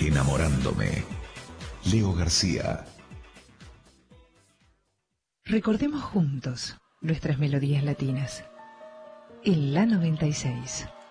Enamorándome. Leo García. Recordemos juntos nuestras melodías latinas. En la 96.